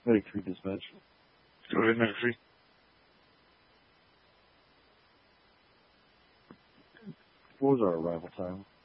Medic 3 dispatch. Go ahead, Medic 3. What was our arrival time?